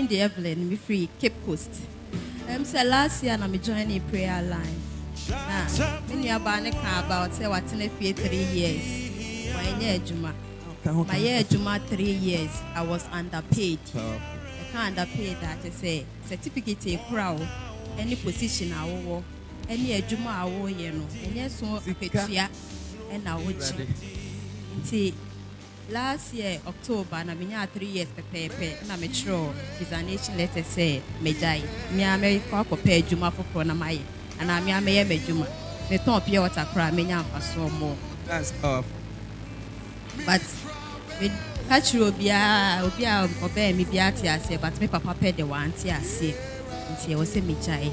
Cindy Evelyn, me free Cape Coast. Say last year I'm joining a prayer line. In your banner about say what in a few 3 years. My year Juma. My year Juma 3 years. I was underpaid. I can't underpaid that I say certificate a crowd, any position I will, any Juma I will, you know, and yes, so and I would see. Last year, October, and I'm in 3 years paper, and I'm sure resignation letter say, Medai, me America pay Juma for Pronamai, and I'm a May Juma. The top pure water cry, me for so more. That's tough. But with Patro Bia, obey me, Biatia say, but me papa paid the one tia say, and she was a Mijai.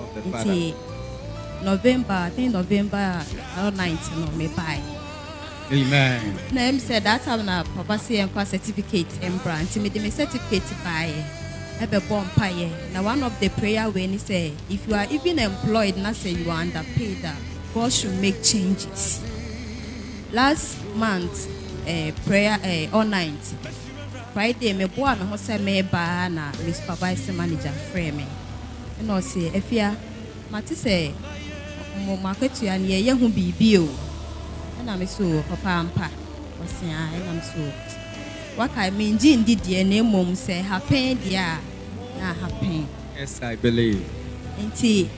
November, I think November 19 or me buy. Amen. Name said that time na papa say en certificate and brand. Me the certificate buy. Ebe bomb pie. Now one of the prayer when he say if you are even employed, not say you are underpaid, God should make changes. Last month, prayer all night. Friday me boy me hose me ba na me supervisor manager frame me. And I say if ya mati say mo market you and ye hu bibi o. I'm so papa ampa was I'm so what I mean Jean did the name mom say happen dear na happen. Yes, I believe. Inti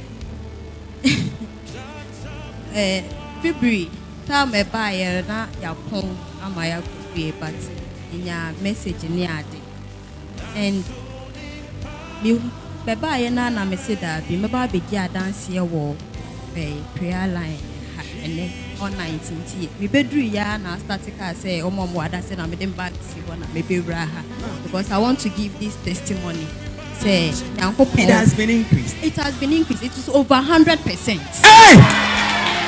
February time me buy na ya pon ama ya kufie but in your message ni ade and me buy na me say that be me ba be dia dance here wo prayer line and then on 19th we bedru ya na statica say o mom wada say na me dem back see one maybe raha because I want to give this testimony say it has been increased. It has been increased. It is over 100%. Hey!